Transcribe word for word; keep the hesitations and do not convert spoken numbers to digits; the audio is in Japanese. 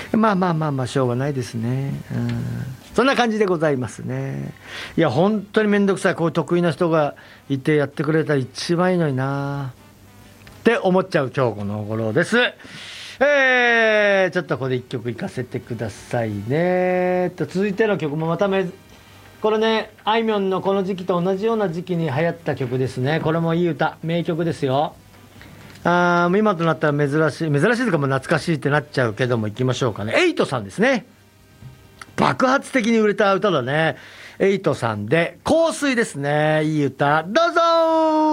まあまあまあまあしょうがないですね、うん、そんな感じでございますね。いや本当にめんどくさい、こういう得意な人がいてやってくれたら一番いいのになって思っちゃう今日この頃です。えー、ちょっとここでいっきょくいかせてくださいね。と続いての曲もまためこれね、あいみょんのこの時期と同じような時期に流行った曲ですね。これもいい歌、名曲ですよ。あー今となったら珍しい珍しいというかもう懐かしいってなっちゃうけども、いきましょうかね。エイトさんですね。爆発的に売れた歌だね。エイトさんで香水ですね。いい歌どうぞー。